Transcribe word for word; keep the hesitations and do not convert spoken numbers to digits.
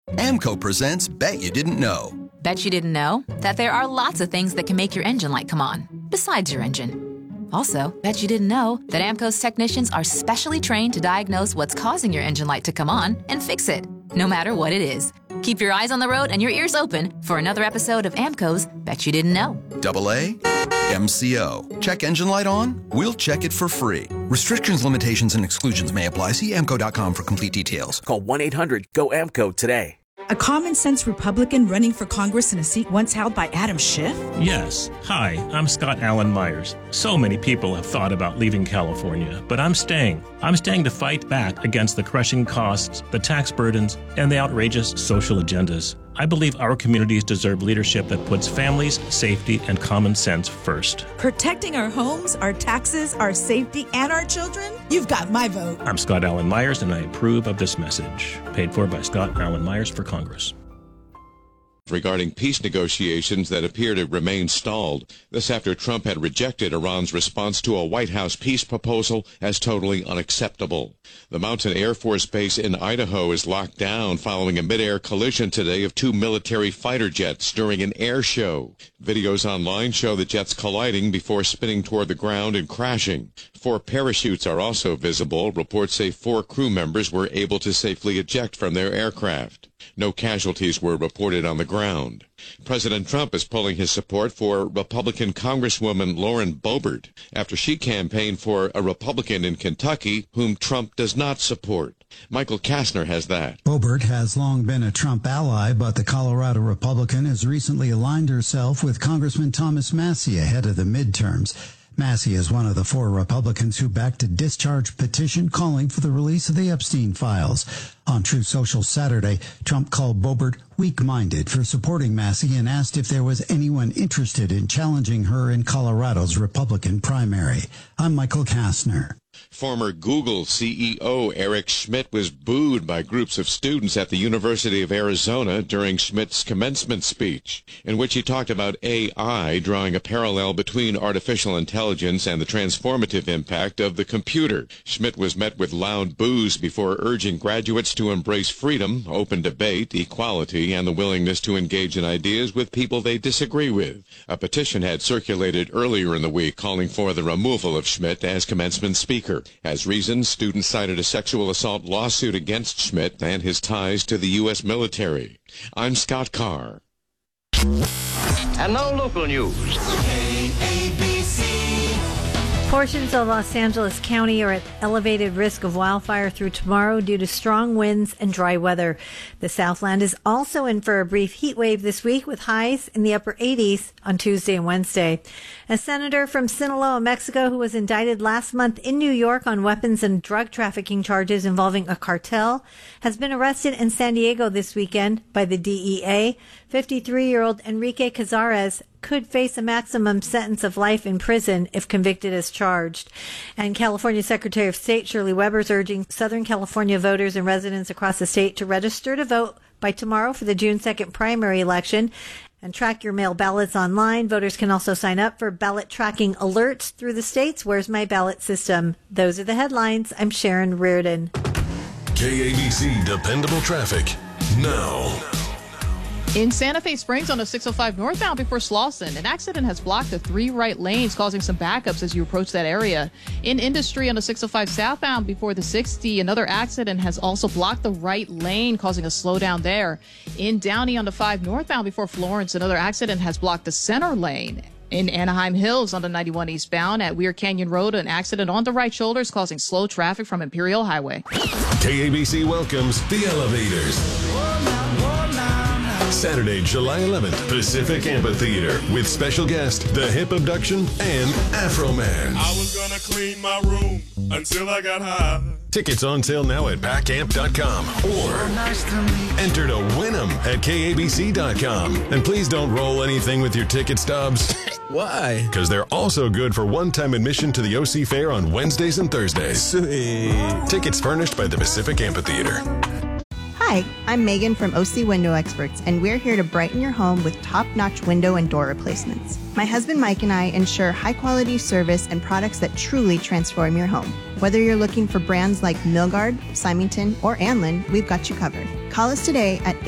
AMCO presents Bet You Didn't Know. Bet you didn't know that there are lots of things that can make your engine light come on, besides your engine. Also, bet you didn't know that AMCO's technicians are specially trained to diagnose what's causing your engine light to come on and fix it, no matter what it is. Keep your eyes on the road and your ears open for another episode of AMCO's Bet You Didn't Know. Double A, M C O. Check engine light on? We'll check it for free. Restrictions, limitations, and exclusions may apply. See amco dot com for complete details. Call one eight hundred G O A M C O today. A common-sense Republican running for Congress in a seat once held by Adam Schiff? Yes. Hi, I'm Scott Allen Myers. So many people have thought about leaving California, but I'm staying. I'm staying to fight back against the crushing costs, the tax burdens, and the outrageous social agendas. I believe our communities deserve leadership that puts families, safety, and common sense first. Protecting our homes, our taxes, our safety, and our children? You've got my vote. I'm Scott Allen Myers, and I approve of this message. Paid for by Scott Allen Myers for Congress. Regarding peace negotiations that appear to remain stalled. This after Trump had rejected Iran's response to a White House peace proposal as totally unacceptable. The Mountain Air Force Base in Idaho is locked down following a mid-air collision today of two military fighter jets during an air show. Videos online show the jets colliding before spinning toward the ground and crashing. Four parachutes are also visible. Reports say four crew members were able to safely eject from their aircraft. No casualties were reported on the ground. President Trump is pulling his support for Republican Congresswoman Lauren Boebert after she campaigned for a Republican in Kentucky whom Trump does not support. Michael Kastner has that. Boebert has long been a Trump ally, but the Colorado Republican has recently aligned herself with Congressman Thomas Massie ahead of the midterms. Massie is one of the four Republicans who backed a discharge petition calling for the release of the Epstein files. On Truth Social Saturday, Trump called Boebert weak-minded for supporting Massie and asked if there was anyone interested in challenging her in Colorado's Republican primary. I'm Michael Kastner. Former Google C E O Eric Schmidt was booed by groups of students at the University of Arizona during Schmidt's commencement speech, in which he talked about A I, drawing a parallel between artificial intelligence and the transformative impact of the computer. Schmidt was met with loud boos before urging graduates to embrace freedom, open debate, equality, and the willingness to engage in ideas with people they disagree with. A petition had circulated earlier in the week calling for the removal of Schmidt as commencement speaker. As reasons, students cited a sexual assault lawsuit against Schmidt and his ties to the U S military. I'm Scott Carr. And now local news. K A B C. Portions of Los Angeles County are at elevated risk of wildfire through tomorrow due to strong winds and dry weather. The Southland is also in for a brief heat wave this week with highs in the upper eighties on Tuesday and Wednesday. A senator from Sinaloa, Mexico, who was indicted last month in New York on weapons and drug trafficking charges involving a cartel, has been arrested in San Diego this weekend by the D E A. fifty-three-year-old Enrique Cazares could face a maximum sentence of life in prison if convicted as charged. And California Secretary of State Shirley Weber is urging Southern California voters and residents across the state to register to vote by tomorrow for the June second primary election and track your mail ballots online. Voters can also sign up for ballot tracking alerts through the state's Where's My Ballot system. Those are the headlines. I'm Sharon Reardon. K A B C Dependable Traffic now. In Santa Fe Springs on the six oh five northbound before Slauson, an accident has blocked the three right lanes, causing some backups as you approach that area. In Industry on the six oh five southbound before the sixty, another accident has also blocked the right lane, causing a slowdown there. In Downey on the five northbound before Florence, another accident has blocked the center lane. In Anaheim Hills on the ninety-one eastbound at Weir Canyon Road, an accident on the right shoulder is causing slow traffic from Imperial Highway. K A B C welcomes The Elevators. Saturday, July eleventh, Pacific Amphitheater with special guest, The Hip Abduction and Afro Man. I was gonna clean my room until I got high. Tickets on sale now at pack amp dot com or enter to win them at K A B C dot com. And please don't roll anything with your ticket stubs. Why? Because they're also good for one-time admission to the O C Fair on Wednesdays and Thursdays. Sweet. Tickets furnished by the Pacific Amphitheater. Hi, I'm Megan from O C Window Experts, and we're here to brighten your home with top-notch window and door replacements. My husband Mike and I ensure high-quality service and products that truly transform your home. Whether you're looking for brands like Milgard, Symington, or Anlin, we've got you covered. Call us today at